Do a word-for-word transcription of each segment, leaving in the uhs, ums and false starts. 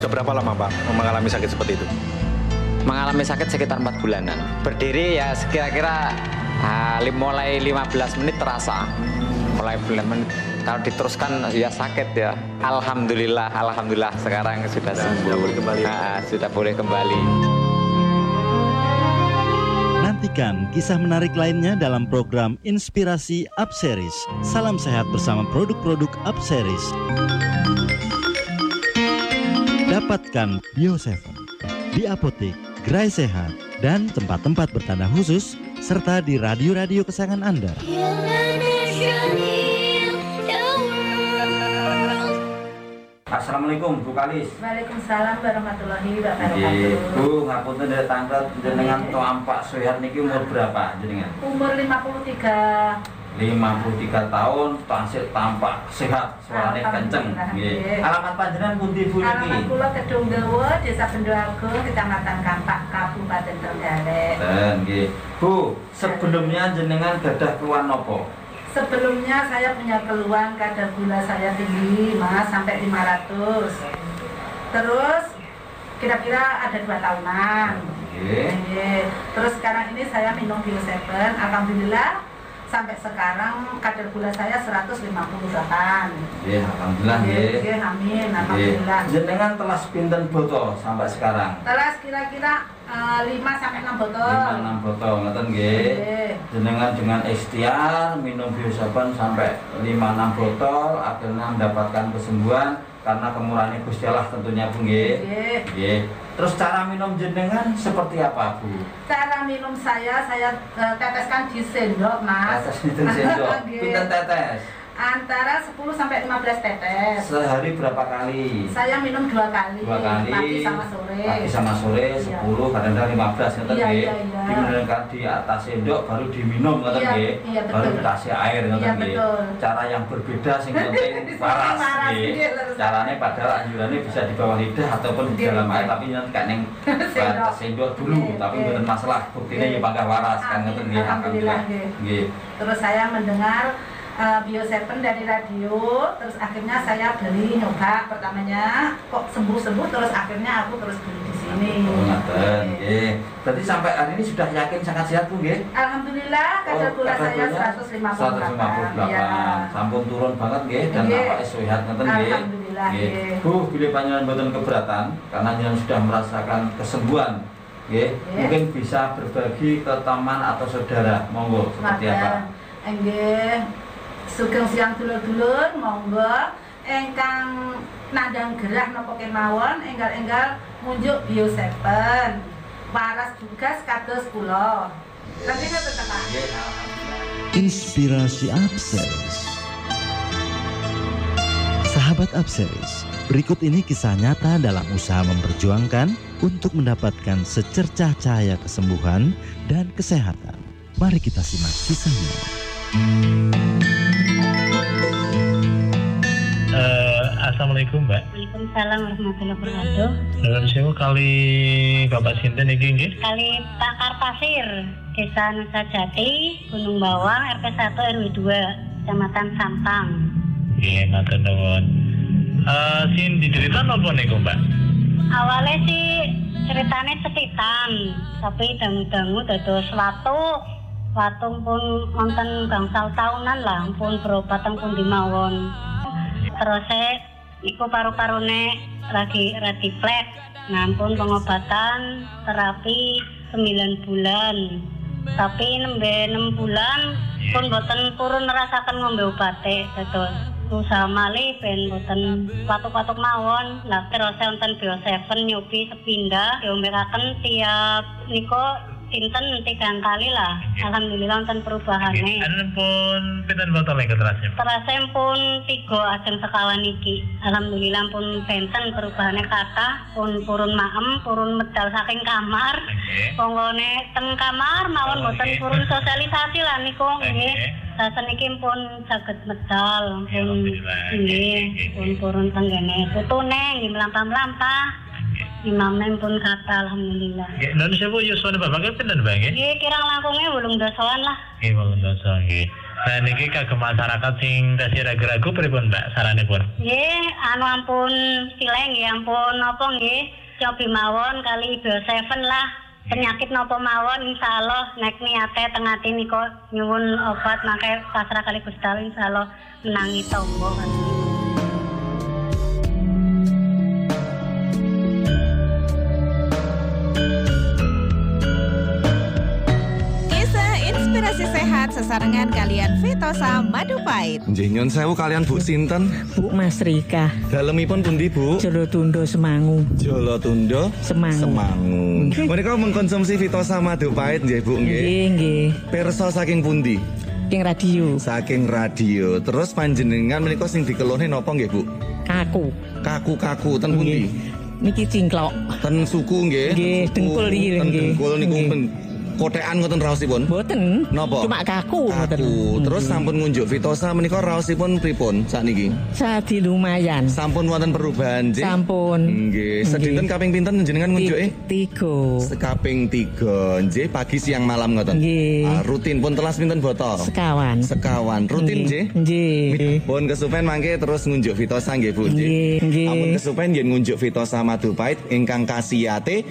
Seberapa lama Pak mengalami sakit seperti itu? Mengalami sakit sekitar empat bulanan. Berdiri ya kira-kira uh, mulai lima belas menit terasa. Mulai bulan menit. Kalau diteruskan ya sakit ya. Alhamdulillah, alhamdulillah sekarang sudah sembuh. Sudah boleh kembali. Uh, sudah boleh kembali. Nantikan kisah menarik lainnya dalam program Inspirasi Upseries. Salam sehat bersama produk-produk Upseries. Dapatkan Bio tujuh di apotek, gerai sehat, dan tempat-tempat bertanda khusus, serta di radio-radio kesayangan Anda. Assalamualaikum Bu Kalis. Waalaikumsalam warahmatullahi wabarakatuh. Bu, ngapunten dari tanggal jenengan Toampak Sehat niki umur berapa jenengan? Umur lima puluh tiga. lima puluh tiga tahun, tansih tampak sehat, suarane kenceng. Nggih. Alamat panjenengan pundi Bu niki? Alamat kula Kedung Dawa, Desa Bendo Agung, Kecamatan Kampak, Kabupaten Trenggalek. Dan nggih. Bu, sebelumnya jenengan gadah keluhan napa? Sebelumnya saya punya keluhan kadar gula saya tinggi, Mas, sampai lima ratus. Terus kira-kira ada dua tahunan. Nggih. Nggih. Terus sekarang ini saya minum Bio tujuh, alhamdulillah sampai sekarang kadar gula saya seratus lima puluh delapan. Nggih, alhamdulillah nggih. Nggih, amin, alhamdulillah. Jenengan telas pinten botol sampai sekarang? Telas kira-kira uh, lima sampai enam botol. lima enam botol ngoten nggih. Nggih. Jenengan dengan ikhtiar minum Bio tujuh sampai lima enam botol akhirnya mendapatkan kesembuhan karena kemurahan Gusti Allah tentunya Bu nggih. Nggih. Nggih. Terus cara minum jenengan seperti apa Bu? Cara minum saya saya uh, teteskan di sendok, Mas. Tetes pinten sendok? Nggih. Pinten tetes? Antara sepuluh sampai lima belas tetes. Sehari berapa kali? Saya minum dua kali. Dua kali. Pagi sama sore. Pagi sama sore Iya. sepuluh, kadang-kadang lima belas ngoten Iya, nggih. iya, iya. Dimenangkan di atas sendok baru diminum ngoten Iya, nggih. iya, betul. Baru dikasih air ngoten Iya, nggih. betul. Cara yang berbeda sing penting waras Waras, nggih. nggih, lurus. Caranya padahal anjurannya bisa di bawah lidah ataupun di Nggih, dalam air nggih. tapi nanti kan ning Sendok. batas sendok dulu Nggih, tapi nggih. mboten masalah buktine Nggih. ya bangga waras kan Amin, ngoten nggih. alhamdulillah, nggih. Nggih. Terus saya mendengar uh, Bio tujuh dari radio, terus akhirnya saya beli nyoba pertamanya kok sembuh-sembuh, terus akhirnya aku terus beli di sini. Oh, ngoten Nggih. nggih. Berarti sampai hari ini sudah yakin sangat sehat Bu nggih? Alhamdulillah kadar Oh, gula kadar saya gulanya seratus lima puluh delapan. delapan. Sampun turun banget nggih dan Nggih. awake sehat ngoten nggih. Alhamdulillah, Nggih. nggih. Bu, bila panjenengan mboten keberatan karena jenengan sudah merasakan kesembuhan nggih. Nggih. Mungkin bisa berbagi ke teman atau saudara. Monggo seperti apa? Nggih. Sugeng siang dulur-dulur, monggo ingkang nandang gerah napa kemawon enggal-enggal munjuk Bio tujuh. Waras tugas kados kula. Nanti ngoten ta, Pak? Nggih, alhamdulillah. Inspirasi Upseries. Sahabat Upseries, berikut ini kisah nyata dalam usaha memperjuangkan untuk mendapatkan secercah cahaya kesembuhan dan kesehatan. Mari kita simak kisahnya. Uh, Assalamualaikum Mbak. Waalaikumsalam warahmatullahi wabarakatuh. Nuwun sewu kali Bapak sinten iki nggih? Kali Pakar Pasir, Desa Nusa Jati, Gunung Bawang, R T satu R W dua, Kecamatan Sampang. Nggih, matur nuwun. Eh, sing dicerita napa niku, Mbak? Awalnya sih ceritanya sepitan, tapi dangu-dangu dados watu. Watu pun wonten gangsal tahunan lah, pun berobatan pun dimawon. Terus iku paru-parune lagi radiflek. Nah, pun pengobatan terapi sembilan bulan. Tapi nembe enam bulan pun boten purun merasakan ngombe obate dados usaha malih ben boten patuk-patuk mawon. Lah terus wonten Bio tujuh nyobi sepindah diombekaken tiap niko sinten tiga kali lah. Alhamdulillah wonten perubahane. Anu pun pinten botol niku terasnya? Terasa pun tiga ajeng sekawan iki. Alhamdulillah pun benten perubahane kathah, pun purun maem, purun medal saking kamar. Nggih. Ponggone ten kamar mawon Oh, boten nggih. purun sosialisasi lah niku nggih. Sasen iki pun saged medal, Ya, pun alhamdulillah. nggih, Nggih, pun nggih. purun tenggene putune nggih mlampah-mlampah. Imamnya pun kata alhamdulillah. Nggih, nuwun sewu yuswane Bapak pinten Mbak nggih? Nggih kirang langkungnya belum dosoan lah. Nggih, monggo dosa nggih. Nah niki kagem masyarakat sing tasih ragu-ragu pripun Mbak saranipun? Nggih, anu ampun sileng nggih ampun napa nggih cobi mawon kali Bio Seven lah. Penyakit napa mawon insyaallah nek niate teng ati nika nyuwun obat mangke pasrah kali Gusti Allah insyaallah menangi tangga. Inspirasi sehat sesarengan kalian Vitosa Madu Pahit. Nggih nyun sewu kalian Bu sinten? Bu Mas Rika. Dalemipun pundi Bu? Jolotundo Semangu. Jolotundo Semangu. Semangu. Menika mengkonsumsi Vitosa Madu Pahit nggih Bu nggih. Nggih, nggih. Pirsa saking pundi? Saking radio. Saking radio. Terus panjenengan menika sing dikeluhne napa nggih Bu? Kaku. Kaku-kaku ten pundi? Niki cingklok. Ten suku nggih. Nggih, dengkul iki Ten nggih. dengkul niku kotekan ngoten raosipun? Mboten. Napa? Cuma kaku ngoten. Kaku. Terus sampun ngunjuk Vitosa menika raosipun pripun sakniki? Sadi lumayan. Sampun wonten perubahan nggih? Sampun. Nggih. Sedinten kaping pinten jenengan ngunjuke? Tiga. Sekaping tiga. Nggih, pagi siang malam ngoten. Nggih. Ah, rutin pun telas pinten botol? Sekawan. Sekawan. Rutin nggih? Nggih. Pun kesupen mangke terus ngunjuk Vitosa nggih Bu Nggih. Nggih. Ampun kesupen nggih ngunjuk Vitosa Madu Pahit ingkang kasiyate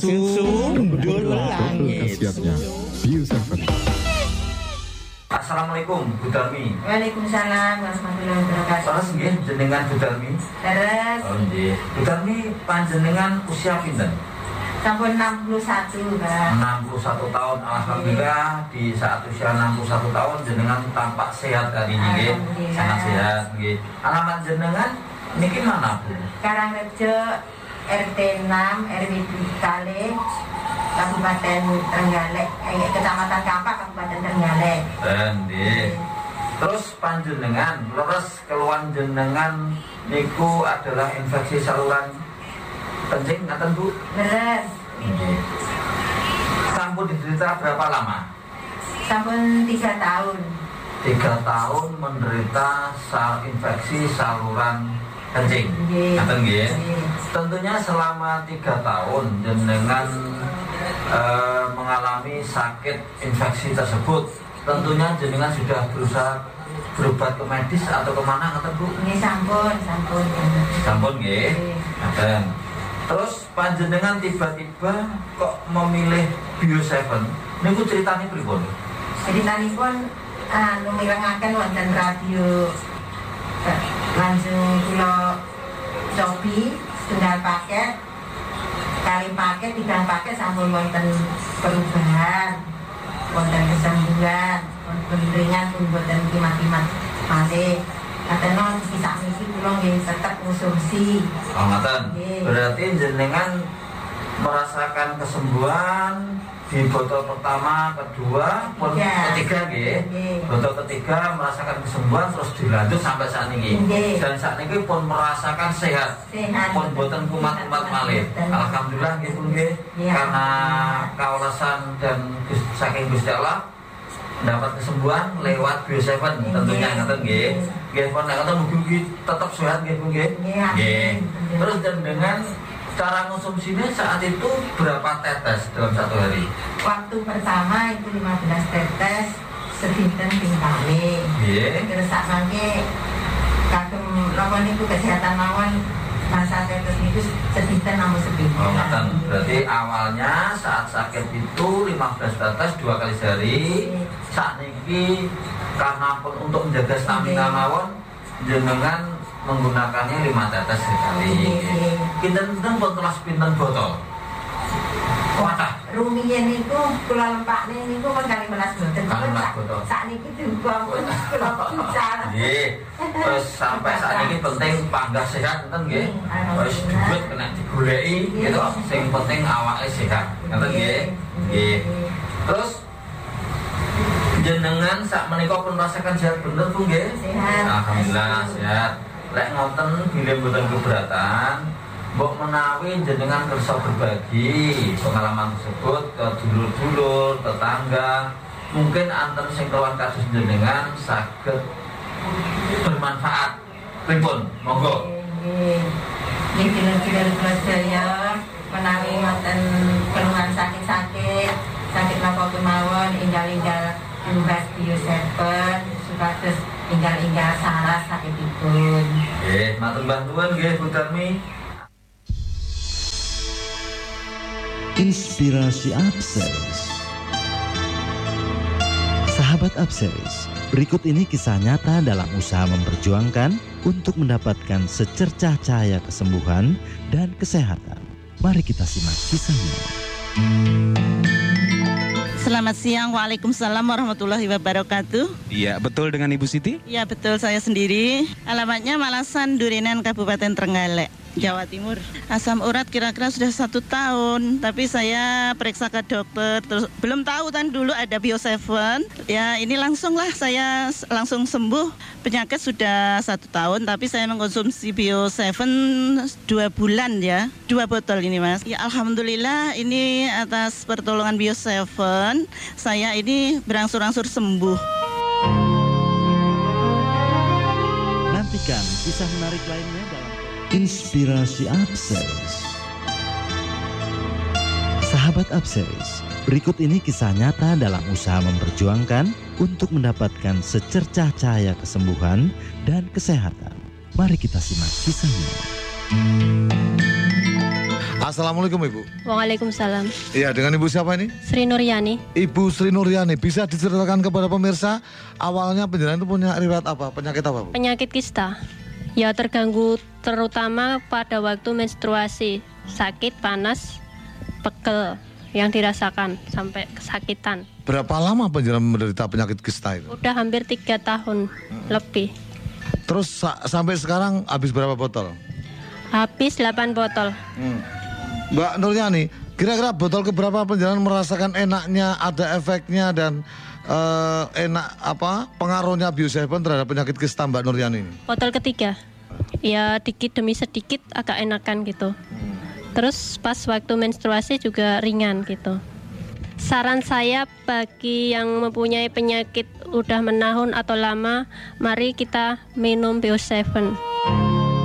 sundul langit. Bio Seven. Assalamualaikum Bu Darmi. Waalaikumsalam warahmatullahi wabarakatuh. Terus nggih jenengan Bu Darmi. Terus Oh nggih. Bu Darmi panjenengan usia pinten? sampun enam puluh satu, Mbak. enam puluh satu tahun. Alhamdulillah di saat usia enam puluh satu tahun jenengan tampak sehat hari ini nggih. Alhamdulillah. Sangat sehat nggih. Alamat jenengan niki mana Bu? Karangrejo R T enam R W Kalih Kabupaten Trenggalek, eh, Kecamatan Kampak, Kabupaten Trenggalek. Dan nggih. Terus panjenengan leres keluhan jenengan niku adalah infeksi saluran kencing ngaten Bu? Leres. Nggih. Sampun diderita berapa lama? Sampun tiga tahun. Tiga tahun menderita sal infeksi saluran kencing. Nggih. Ngaten nggih. Nggih. Tentunya selama tiga tahun jenengan eh, mengalami sakit infeksi tersebut. Tentunya jenengan sudah berusaha berobat ke medis atau kemana ngaten Bu? Ini sampun, sampun. Sampun nggih. Nggih. Ngaten. Terus panjenengan tiba-tiba kok memilih Bio Seven? Niku ceritanya pripun? Ceritanipun anu mirengaken wonten radio eh, langsung kula cobi setunggal paket kali paket tiga paket sampun wonten perubahan wonten kesembuhan wonten ringan pun wonten kimat-kimat malih katanya bisa misi kula nggih tetep konsumsi. Oh ngaten. Nggih. Berarti jenengan merasakan kesembuhan di botol pertama, kedua, pun Ketiga. ketiga nggih. Nggih. Botol ketiga merasakan kesembuhan terus dilanjut sampai saat ini. Nggih. Dan saat ini pun merasakan sehat. Sehat. Pun boten kumat-kumat malih. Boten. Alhamdulillah nggih pun nggih. Iya. Karena kaulasan dan Gus- saking Gusti Allah dapat kesembuhan lewat Bio Seven tentunya Nggih. ngaten nggih. Nggih pun nek ngoten mugi tetap sehat nggih pun nggih. Nggih. Nggih. Terus dan dengan cara konsumsinya saat itu berapa tetes dalam satu hari? Waktu pertama itu lima belas tetes sedinten ping kali. Nggih. Terus sak mangke kagem napa niku kesehatan mawon masa tetes niku sedinten namung sepinten. Oh, ngaten. Berarti awalnya saat sakit itu lima belas tetes dua kali sehari. Saat ini karena pun untuk menjaga stamina mawon jenengan menggunakannya lima tetes sekali. Pinten-pinten pun telas pinten botol. Kuatah. Rumiyin niku kula lempakne niku pun kali melas boten. Kalimas botol. Sakniki juga pun kula pican. Nggih. Terus sampai saat ini penting panggah sehat enten nggih. Wis duit kena digoleki gitu. Sing penting awake sehat. Ngoten nggih. Nggih. Terus jenengan sak menika pun merasakan sehat bener Bu nggih? Sehat. Alhamdulillah sehat. Lek ngoten bilih mboten keberatan, mbok menawi jenengan kersa berbagi pengalaman tersebut ke dulur-dulur, tetangga, mungkin anten sing keluhan kasus jenengan saged bermanfaat. Pripun? Monggo. Nggih. Nggih dulur-dulur kula sedaya menawi wonten keluhan sakit-sakit, sakit napa kemawon enggal-enggal tumbas Bio Seven supados ingkang-ingkang saras sakitipun. Nggih, matur bantuan nggih Bu Darmi. Inspirasi Upseries. Sahabat Upseries, berikut ini kisah nyata dalam usaha memperjuangkan untuk mendapatkan secercah cahaya kesembuhan dan kesehatan. Mari kita simak kisahnya. Selamat siang, Waalaikumsalam warahmatullahi wabarakatuh. Iya, betul dengan Ibu Siti? Iya, betul, saya sendiri. Alamatnya Malasan, Durinan, Kabupaten Trenggalek, Jawa Timur. Asam urat kira-kira sudah satu tahun, tapi saya periksa ke dokter, terus belum tahu kan dulu ada Bio tujuh. Ya, ini langsung lah saya langsung sembuh. Penyakit sudah satu tahun, tapi saya mengkonsumsi Bio tujuh dua bulan ya, dua botol ini mas. Ya, alhamdulillah ini atas pertolongan Bio tujuh, saya ini berangsur-angsur sembuh. Nantikan kisah menarik lainnya dalam Inspirasi Upseries. Sahabat Upseries, berikut ini kisah nyata dalam usaha memperjuangkan untuk mendapatkan secercah cahaya kesembuhan dan kesehatan. Mari kita simak kisahnya. Assalamualaikum Ibu. Waalaikumsalam. Iya, dengan Ibu siapa ini? Sri Nuryani. Ibu Sri Nuryani, bisa diceritakan kepada pemirsa awalnya penjenengan itu punya riwayat apa? Penyakit apa, Bu? Penyakit kista. Ya, terganggu terutama pada waktu menstruasi, sakit, panas, pegel yang dirasakan sampai kesakitan. Berapa lama penjenengan menderita penyakit kista itu? Udah hampir tiga tahun hmm. lebih. Terus sa- sampai sekarang habis berapa botol? Habis delapan botol. Hmm. Mbak Nuryani, kira-kira botol keberapa penjenengan merasakan enaknya, ada efeknya dan uh, enak apa pengaruhnya Bio tujuh terhadap penyakit kista Mbak Nuryani ini? Botol ketiga. Ya dikit demi sedikit agak enakan gitu. Hmm. Terus pas waktu menstruasi juga ringan gitu. Saran saya bagi yang mempunyai penyakit udah menahun atau lama, mari kita minum Bio tujuh.